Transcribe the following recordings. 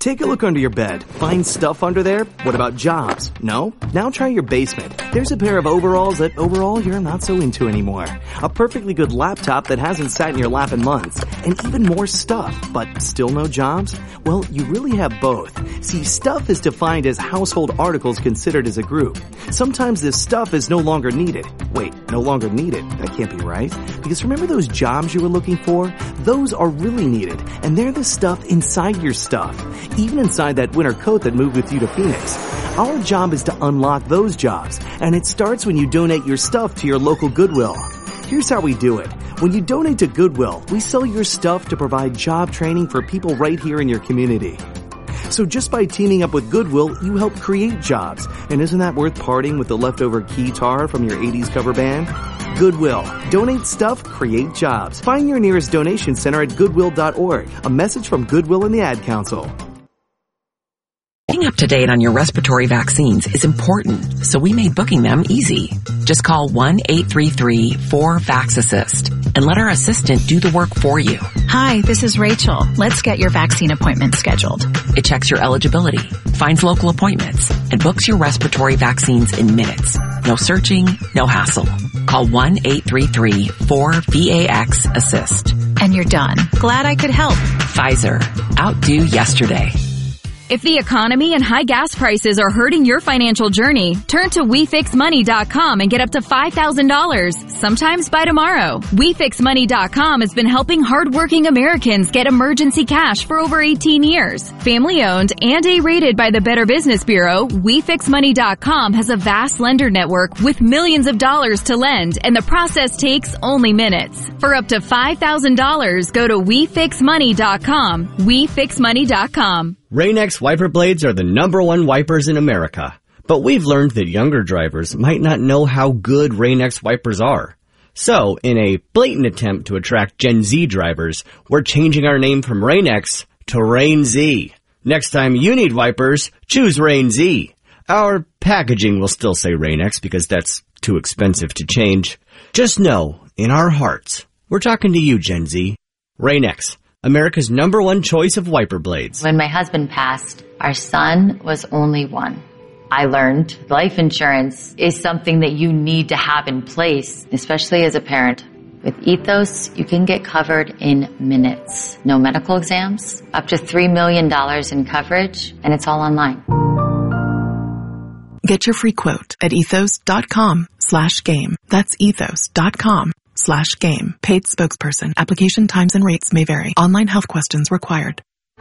Take a look under your bed. Find stuff under there? What about jobs? No? Now try your basement. There's a pair of overalls that overall you're not so into anymore. A perfectly good laptop that hasn't sat in your lap in months. And even more stuff, but still no jobs? Well, you really have both. See, stuff is defined as household articles considered as a group. Sometimes this stuff is no longer needed. Wait, no longer needed? That can't be right. Because remember those jobs you were looking for? Those are really needed, and they're the stuff inside your stuff. Even inside that winter coat that moved with you to Phoenix. Our job is to unlock those jobs, and it starts when you donate your stuff to your local Goodwill. Here's how we do it. When you donate to Goodwill, we sell your stuff to provide job training for people right here in your community. So just by teaming up with Goodwill, you help create jobs. And isn't that worth parting with the leftover guitar from your 80s cover band? Goodwill. Donate stuff, create jobs. Find your nearest donation center at goodwill.org. A message from Goodwill and the Ad Council. Being up to date on your respiratory vaccines is important, so we made booking them easy. Just call 1-833-4-VAX-ASSIST and let our assistant do the work for you. Hi, this is Rachel. Let's get your vaccine appointment scheduled. It checks your eligibility, finds local appointments, and books your respiratory vaccines in minutes. No searching, no hassle. Call 1-833-4-VAX-ASSIST. And you're done. Glad I could help. Pfizer. Outdo yesterday. If the economy and high gas prices are hurting your financial journey, turn to WeFixMoney.com and get up to $5,000, sometimes by tomorrow. WeFixMoney.com has been helping hardworking Americans get emergency cash for over 18 years. Family-owned and A-rated by the Better Business Bureau, WeFixMoney.com has a vast lender network with millions of dollars to lend, and the process takes only minutes. For up to $5,000, go to WeFixMoney.com. WeFixMoney.com. Rain-X wiper blades are the #1 wipers in America. But we've learned that younger drivers might not know how good Rain-X wipers are. So, in a blatant attempt to attract Gen Z drivers, we're changing our name from Rain-X to Rain-Z. Next time you need wipers, choose Rain-Z. Our packaging will still say Rain-X because that's too expensive to change. Just know, in our hearts, we're talking to you, Gen Z. Rain-X, America's #1 choice of wiper blades. When my husband passed, our son was only 1. I learned life insurance is something that you need to have in place, especially as a parent. With Ethos, you can get covered in minutes. No medical exams, up to $3 million in coverage, and it's all online. Get your free quote at ethos.com/game. That's ethos.com/game. Paid spokesperson. Application times and rates may vary. Online health questions required.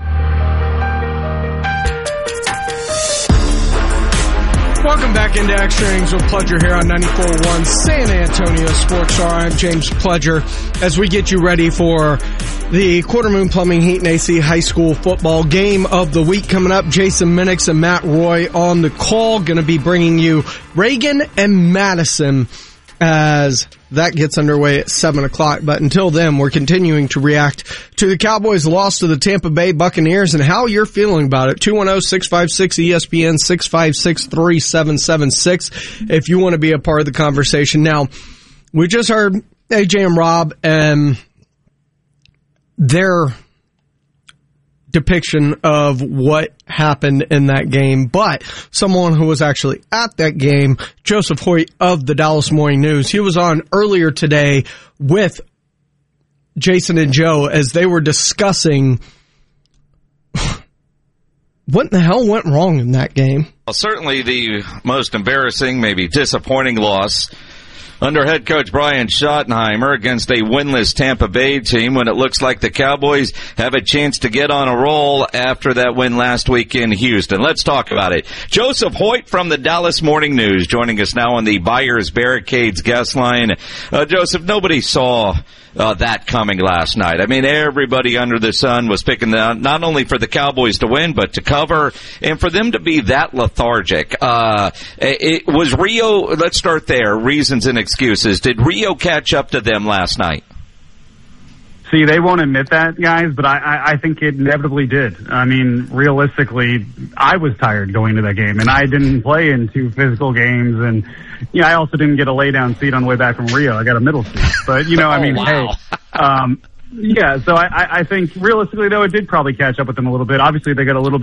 Welcome back into Extra Innings with Pledger here on 94.1 San Antonio Sports Star. I'm James Pledger as we get you ready for the Quarter Moon Plumbing Heat and AC High School football game of the week coming up. Jason Minix and Matt Roy on the call. Going to be bringing you Reagan and Madison as that gets underway at 7 o'clock. But until then, we're continuing to react to the Cowboys' loss to the Tampa Bay Buccaneers and how you're feeling about it. 210-656-ESPN, 656-3776 if you want to be a part of the conversation. Now, we just heard AJ and Rob and their depiction of what happened in that game, but someone who was actually at that game, Joseph Hoyt of the Dallas Morning News, he was on earlier today with Jason and Joe as they were discussing what the hell went wrong in that game. Well, certainly the most embarrassing, maybe disappointing loss under head coach Brian Schottenheimer against a winless Tampa Bay team when it looks like the Cowboys have a chance to get on a roll after that win last week in Houston. Let's talk about it. Joseph Hoyt from the Dallas Morning News joining us now on the Buyers Barricades guest line. Joseph, nobody saw that coming last night. I mean, everybody under the sun was picking not only for the Cowboys to win, but to cover, and for them to be that lethargic. It was Rio, let's start there, reasons and excuses. Did Rio catch up to them last night? See, they won't admit that, guys, but I think it inevitably did. I mean, realistically, I was tired going to that game, and I didn't play in 2 physical games, and I also didn't get a lay-down seat on the way back from Rio. I got a middle seat. But, wow. Hey, so I think realistically, though, it did probably catch up with them a little bit. Obviously, they got a little bit